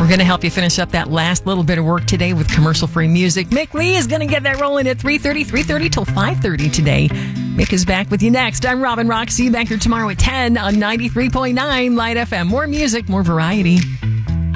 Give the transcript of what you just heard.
We're going to help you finish up that last little bit of work today with commercial-free music. Mick Lee is going to get that rolling at 3:30 till 5:30 today. Mick is back with you next. I'm Robin Rock. See you back here tomorrow at 10 on 93.9 Light FM. More music, more variety.